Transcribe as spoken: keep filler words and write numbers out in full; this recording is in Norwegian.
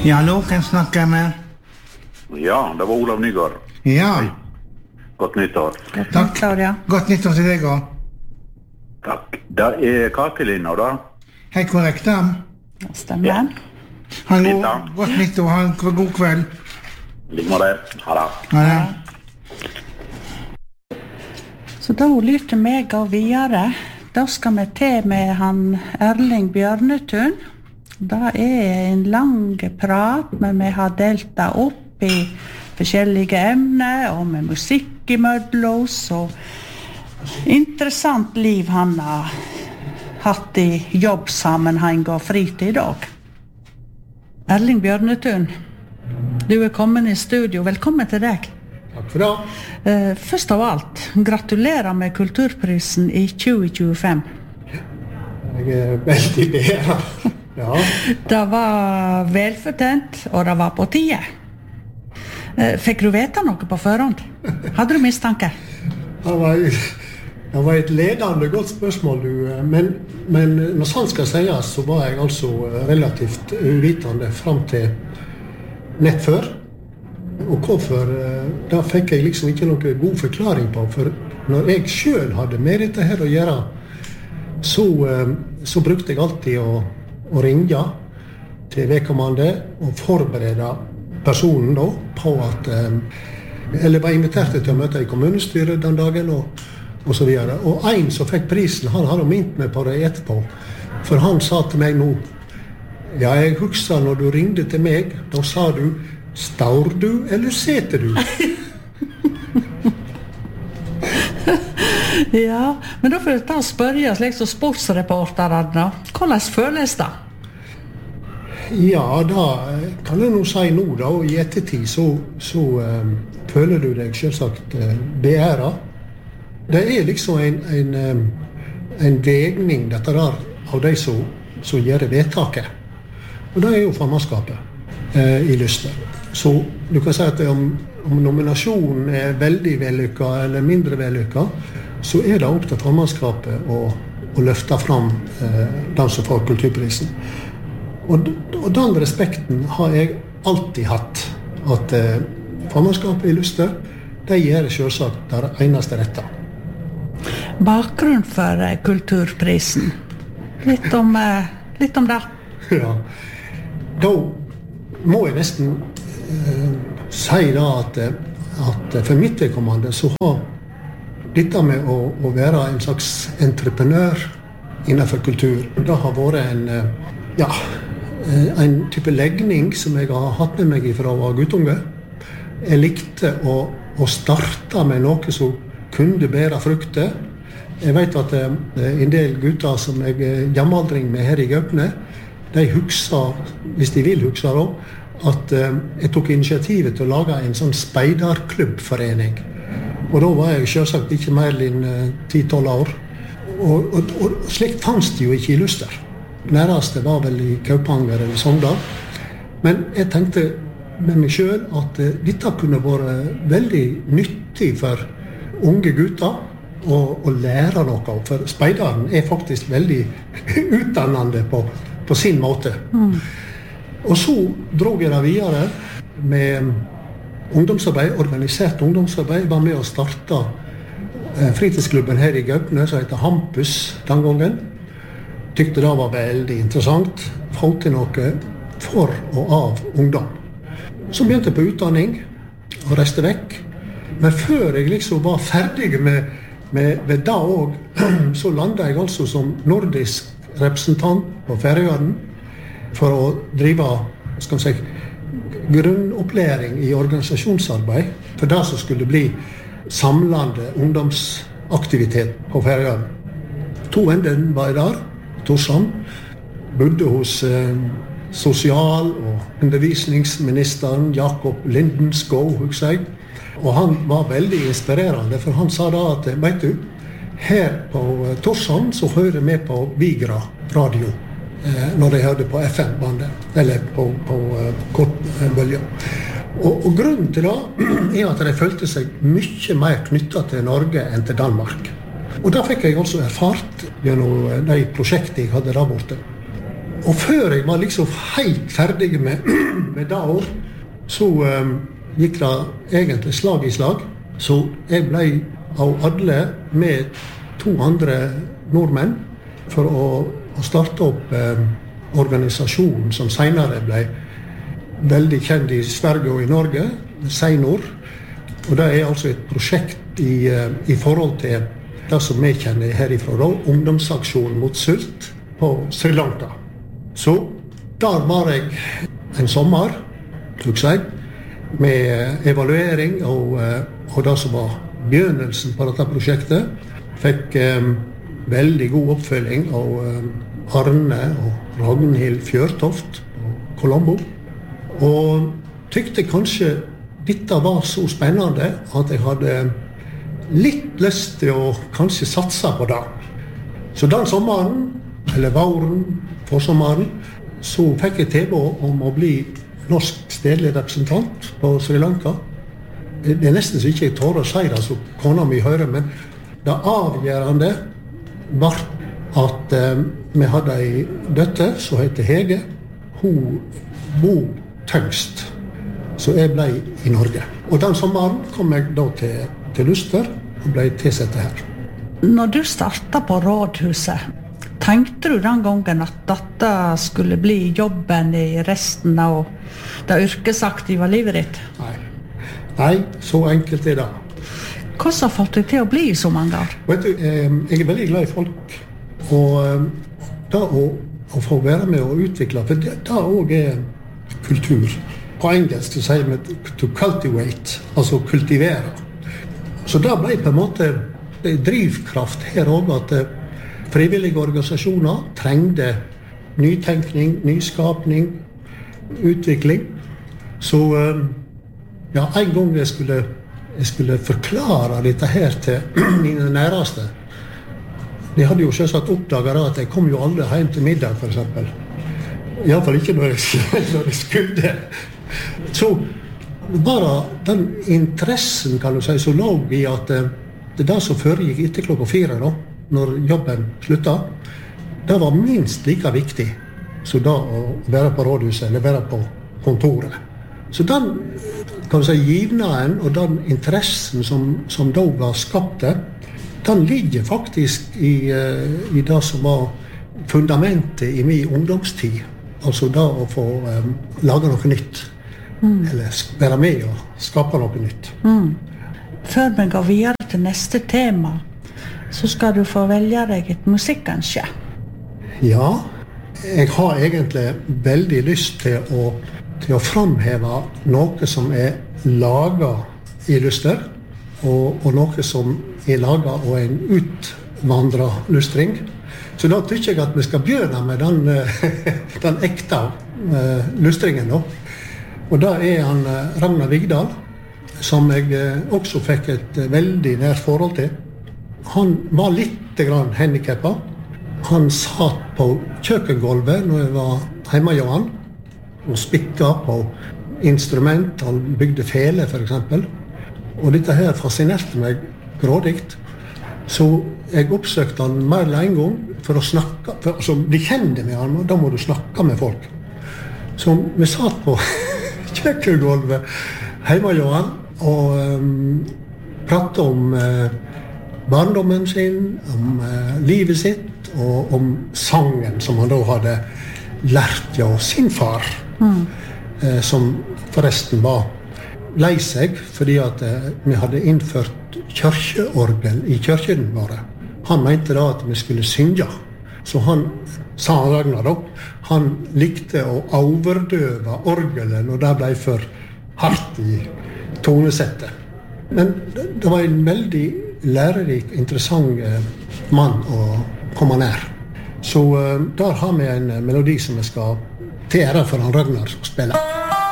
Ja, hallo, kan snakke jeg med? Ja, det var Olav Nygaard. Ja. Hei. Godt nyttår. Godt nyttår, ja. Godt nyttår til deg også. Takk. Det er kakelinna, da. Hei, korrekt, da. Stemmer. Ja. Ha en god, godt nyttår, ha en god kveld. Ligg med det. Ha det. Ha det. Så da lyrte meg gå videre. Da skal vi til med han Erling Bjørnetun. Det er en lang prat, men vi har delt det opp i forskjellige emner, og med musikk i mødlos, og interessant liv han har hatt i jobbsammenheng og fritid også. Erling Bjørnetun, du er kommet i studio. Velkommen til deg. Takk for det. Først av alt, gratulerer med Kulturprisen i tjue tjuefem. Jeg er veldig bedre. Ja. Det var velfortjent, og det var på tide. Fikk du vite noe på forhånd? Hadde du mistanke? Det var, det var et ledende godt spørsmål, du. Men, men når sant skal sies, så var jeg altså relativt uvitende frem til nett før. Og hvorfor, da fikk jeg liksom ikke noen god forklaring på. For når jeg selv hadde med dette her å gjøre, så, så brukte jeg alltid å og ringe til vedkommende og forberede personen da, på at eller var invitert til å møte i kommunestyret den dagen og, og så videre. Og en som fikk prisen, han hadde minnet meg på det etterpå, for han sa til meg nå, ja, jeg husker når du ringte til meg, da sa du, står du eller seter du? Ja, men da får jeg ta og spørre slik som sportsreporterne. Hvordan føles det? Ja, da kan jeg nå si nå da, og i ettertid så, så um, føler du deg selvsagt uh, beæret. Det er liksom en, en, um, en vegning dette der av de som, som gjør vedtaket. Og det er jo formannskapet uh, i Lyster. Så du kan si at om, om nominasjonen er veldig vellykket eller mindre vellykket, så er det opp til formannskapet å, å løfte fram eh, den som får kulturprisen. Og, og den respekten har jeg alltid hatt, at eh, formannskapet i Lyster, de gjør selvsagt det eneste rette. Bakgrunn for eh, kulturprisen. Litt om, eh, litt om det. Ja, da må jeg nesten eh, si da at, at for mitt vedkommende så har dette med å, å være en slags entreprenør innenfor kultur, det har vært en, ja, en type legning som jeg har hatt med meg fra å være guttunge. Jeg likte å, å starte med noe som kunne bære frukter. Jeg vet at en del gutter som jeg er jamaldring med her i Gaupne, de husker, hvis de vil huske da, at jeg tok initiativet til å lage en sånn speiderklubbforening. Og da var jeg selvsagt ikke mer enn ti tolv år. Og, og, og slikt fanns det jo ikke i Lyster. Nærmest det var vel i Kaupanger eller Sogndal. Men jeg tenkte med meg selv at uh, dette kunne være veldig nyttig for unge gutter å, å lære noe. For speideren er faktisk veldig utdannende på, på sin måte. Mm. Og så drog jeg det videre med ungdomsarbeid, organisert ungdomsarbeid, var med å starte eh, fritidsklubben her i Gaupne, som heter Hampus den gangen. Tykte det var veldig interessant, få til noe for og av ungdom. Så begynte jeg på utdanning, og reiste vekk. Men før jeg liksom var ferdig med, med, med det også, så landet jeg altså som nordisk representant på Færøyene, for å drive, skal man si, grunnopplæring i organisasjonsarbeid for det som skulle bli samlende ungdomsaktivitet på Færøyene. To enden var jeg der, Torshavn, bodde hos eh, sosial- og undervisningsministeren Jakob Lindenskov, husker jeg. Og han var veldig inspirerende, for han sa da at, vet du, her på Torshavn så hører vi på Vigra radio. Når de hørte på F M-bandet, eller på, på uh, kortbølger. Og, og grunnen til det er at de følte seg mye mer knyttet til Norge enn til Danmark. Og da fikk jeg også erfart gjennom de prosjekter jeg hadde der borte. og før jeg var liksom helt ferdig med, med det år, så um, gikk det egentlig slag i slag. Så jeg ble av alle med to andre nordmenn for å, å starte opp um, organisasjonen som senere ble veldig kjent i Sverige og i Norge, Seinor. Og det er altså et prosjekt i, uh, i forhold til det som vi kjenner herifra, da, ungdomsaksjonen mot sult på Sri Lanka. Så der var jeg en sommer, tror jeg, med evaluering og, og det som var begynnelsen på dette prosjektet. Fikk um, veldig god oppfølging av um, Arne og Ragnhild Fjørtoft på Colombo. Og tykte kanskje dette var så spennende at jeg hadde litt lyst til å kanskje satse på det. Så den sommeren, eller våren, forsommeren, så fikk jeg tilbud om å bli norsk stedlig representant på Sri Lanka. Det er nesten så ikke jeg tør å si det, så kona mi hører, men det avgjørende var at eh, vi hadde en døtter som heter Hege. Hun bor tyngst, så jeg ble i Norge. Og den sommeren kom jeg da til, til Luster og ble tilsatt her. Når du startet på rådhuset, tenkte du den gangen at dette skulle bli jobben i resten av det yrkesaktive livet ditt? Nei. Nei, så enkelt er det. Hva har fått deg til å bli så mange år? Vet du, jeg er veldig glad i folk. Og da å, å få være med og utvikle, for det, det også er kultur. På engelsk så sier vi to cultivate, altså kultivere. Så det ble på en måte drivkraft her også, at frivillige organisasjoner trengte nytenkning, nyskapning, utvikling. Så ja, en gang jeg skulle, jeg skulle forklare dette her til mine næreste. De hadde jo selvsagt oppdaget at jeg kom jo aldri hjem til middag, for eksempel. I alle fall ikke når jeg, når jeg skulle. Så bare den interessen, kan du si, så lå i at det der som foregikk etter klokka fire da, når jobben sluttet, det var minst like viktig som da å være på rådhuset eller være på kontoret. Så den, kan du si, givnaden og den interessen som, som da var skapt, den ligger faktisk i, i det som var fundamentet i min ungdomstid. Altså da å få um, lage noe nytt, mm. eller være med og skape noe nytt. Mm. Før vi går videre til neste tema, så skal du få velge deg et musikkønske. Ja, jeg har egentlig veldig lyst til å, til å framheve noe som er laget i Luster, og, og noe som er laget av en utvandret lustring. Så da tykker jeg at vi skal begynne med den, den ekte uh, lustringen da. Og da er han uh, Ragnar Vigdal, som jeg uh, også fikk et uh, veldig nært forhold til. Han var litt grann handikappet. Han satt på kjøkkengolvet når jeg var hjemme hos han, og spikket på instrument. Han bygde fele, for eksempel. Og dette her fascinerte meg grådigt. Så jeg oppsøkte han mer enn en gang for å snakke. For, altså, de kjente med han, og da må du snakke med folk. Så vi satt på kjøkkengolvet hjemme hos han, og um, pratet om uh, barndommen sin, om uh, livet sitt, og om sangen som han da hadde lært av sin far, mm. uh, som forresten var lei seg, fordi at uh, vi hadde innført kirkeorgel i kirken våre. Han mente da at vi skulle synge. Så han, sa han Ragnar da, han likte å overdøve orgelet når det ble for hardt i tonesettet. Men det, det var en veldig lærerik, interessant uh, mann å komme nær. Så uh, der har vi en melodi som vi skal til ære for han Ragnar spille.